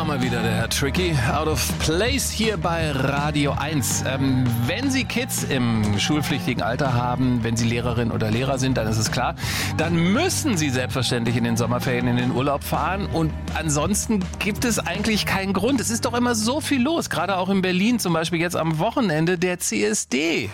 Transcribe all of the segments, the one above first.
war mal wieder der Herr Tricky. Out of Place hier bei Radio 1. Wenn Sie Kids im schulpflichtigen Alter haben, wenn Sie Lehrerin oder Lehrer sind, dann ist es klar, dann müssen Sie selbstverständlich in den Sommerferien in den Urlaub fahren. Und ansonsten gibt es eigentlich keinen Grund. Es ist doch immer so viel los, gerade auch in Berlin, zum Beispiel jetzt am Wochenende der CSD.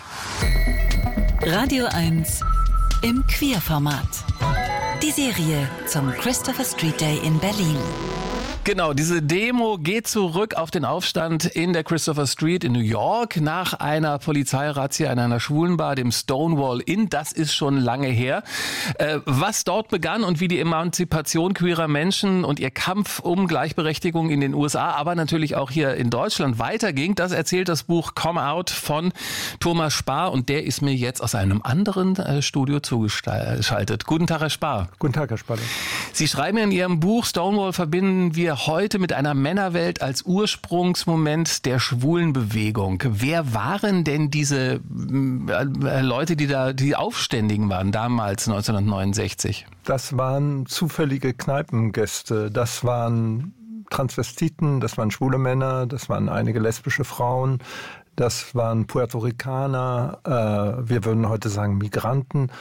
Radio 1 im Queerformat. Die Serie zum Christopher Street Day in Berlin. Genau, diese Demo geht zurück auf den Aufstand in der Christopher Street in New York nach einer Polizeirazzia in einer Schwulenbar, dem Stonewall Inn. Das ist schon lange her. Was dort begann und wie die Emanzipation queerer Menschen und ihr Kampf um Gleichberechtigung in den USA, aber natürlich auch hier in Deutschland weiterging, das erzählt das Buch Come Out von Thomas Spahr. Und der ist mir jetzt aus einem anderen Studio zugeschaltet. Guten Tag, Herr Spahr. Guten Tag, Herr Spahr. Sie schreiben in Ihrem Buch, Stonewall verbinden wir heute mit einer Männerwelt als Ursprungsmoment der schwulen Bewegung. Wer waren denn diese Leute, die Aufständigen waren damals 1969? Das waren zufällige Kneipengäste. Das waren Transvestiten, das waren schwule Männer, das waren einige lesbische Frauen. Das waren Puerto Ricaner, wir würden heute sagen Migranten,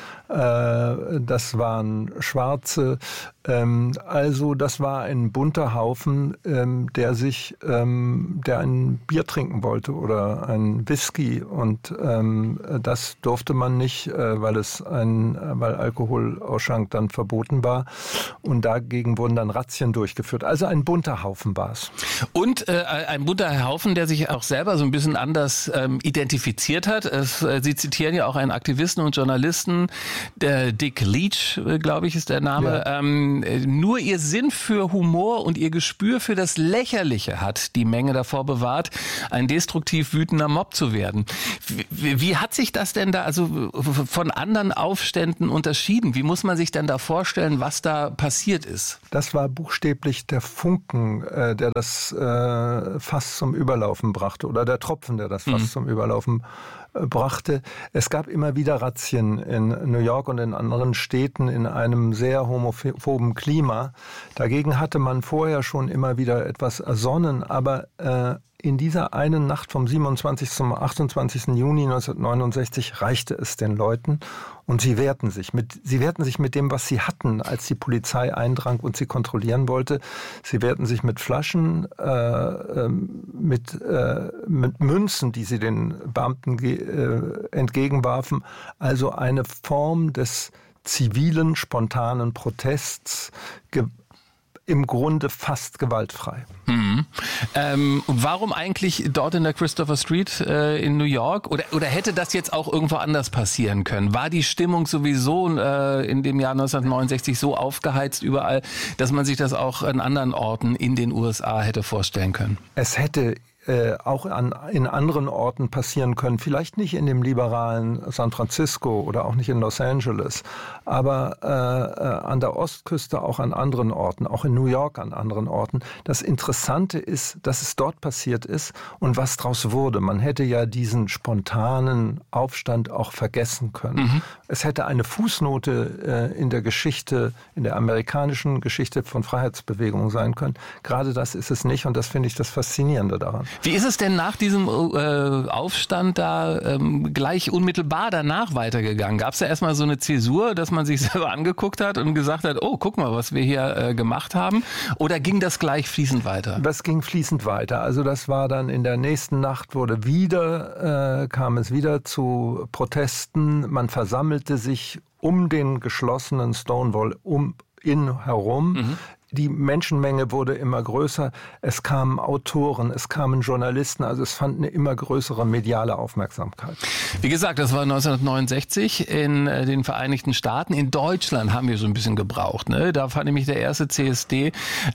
das waren Schwarze. Also das war ein bunter Haufen, der ein Bier trinken wollte oder ein Whisky. Und das durfte man nicht, weil Alkoholausschank dann verboten war. Und dagegen wurden dann Razzien durchgeführt. Also ein bunter Haufen war es. Und ein bunter Haufen, der sich auch selber so ein bisschen anders identifiziert hat. Sie zitieren ja auch einen Aktivisten und Journalisten, der Dick Leach, glaube ich, ist der Name. Ja. Nur ihr Sinn für Humor und ihr Gespür für das Lächerliche hat die Menge davor bewahrt, ein destruktiv wütender Mob zu werden. Wie hat sich das denn da also von anderen Aufständen unterschieden? Wie muss man sich denn da vorstellen, was da passiert ist? Das war buchstäblich der Funken, der das Fass zum Überlaufen brachte, oder der Tropfen, der das Fass zum Überlaufen brachte. Es gab immer wieder Razzien in New York und in anderen Städten in einem sehr homophoben Klima. Dagegen hatte man vorher schon immer wieder etwas ersonnen, aber in dieser einen Nacht vom 27. zum 28. Juni 1969 reichte es den Leuten und sie wehrten sich mit dem, was sie hatten, als die Polizei eindrang und sie kontrollieren wollte. Sie wehrten sich mit Flaschen, mit Münzen, die sie den Beamten entgegenwarfen. Also eine Form des zivilen, spontanen Protests, im Grunde fast gewaltfrei. Und warum eigentlich dort in der Christopher Street in New York? Oder hätte das jetzt auch irgendwo anders passieren können? War die Stimmung sowieso in dem Jahr 1969 so aufgeheizt überall, dass man sich das auch an anderen Orten in den USA hätte vorstellen können? Es hätte auch in anderen Orten passieren können. Vielleicht nicht in dem liberalen San Francisco oder auch nicht in Los Angeles, aber an der Ostküste auch an anderen Orten, auch in New York an anderen Orten. Das Interessante ist, dass es dort passiert ist und was daraus wurde. Man hätte ja diesen spontanen Aufstand auch vergessen können. Es hätte eine Fußnote in der Geschichte, in der amerikanischen Geschichte von Freiheitsbewegungen sein können. Gerade das ist es nicht und das finde ich das Faszinierende daran. Wie ist es denn nach diesem Aufstand da gleich unmittelbar danach weitergegangen? Gab es da erstmal so eine Zäsur, dass man sich selber angeguckt hat und gesagt hat, oh, guck mal, was wir hier gemacht haben? Oder ging das gleich fließend weiter? Das ging fließend weiter. Also das war dann in der nächsten Nacht kam es wieder zu Protesten. Man versammelte sich um den geschlossenen Stonewall Inn herum. Die Menschenmenge wurde immer größer. Es kamen Autoren, es kamen Journalisten, also es fand eine immer größere mediale Aufmerksamkeit. Wie gesagt, das war 1969 in den Vereinigten Staaten. In Deutschland haben wir so ein bisschen gebraucht. Ne? Da fand nämlich der erste CSD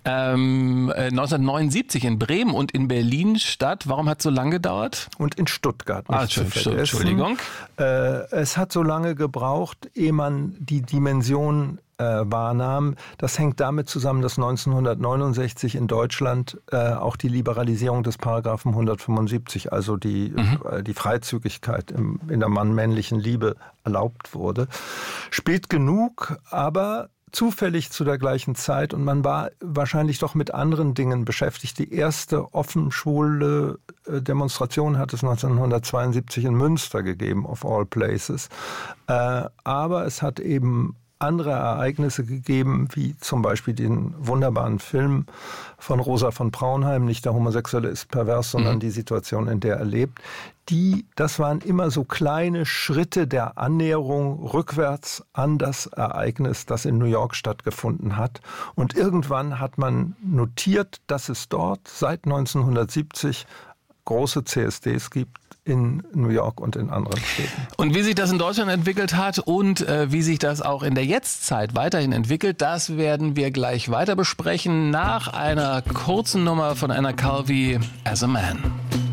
1979 in Bremen und in Berlin statt. Warum hat es so lange gedauert? Und in Stuttgart. Entschuldigung. Es hat so lange gebraucht, ehe man die Dimension wahrnahm. Das hängt damit zusammen, dass 1969 in Deutschland auch die Liberalisierung des Paragraphen 175, also die Freizügigkeit in der mann-männlichen Liebe erlaubt wurde. Spät genug, aber zufällig zu der gleichen Zeit und man war wahrscheinlich doch mit anderen Dingen beschäftigt. Die erste offen schwule Demonstration hat es 1972 in Münster gegeben, of all places. Aber es hat eben andere Ereignisse gegeben, wie zum Beispiel den wunderbaren Film von Rosa von Braunheim, nicht der Homosexuelle ist pervers, sondern die Situation, in der er lebt. Das waren immer so kleine Schritte der Annäherung rückwärts an das Ereignis, das in New York stattgefunden hat. Und irgendwann hat man notiert, dass es dort seit 1970 große CSDs gibt in New York und in anderen Städten. Und wie sich das in Deutschland entwickelt hat und wie sich das auch in der Jetztzeit weiterhin entwickelt, das werden wir gleich weiter besprechen nach einer kurzen Nummer von Anna Calvi, As a Man.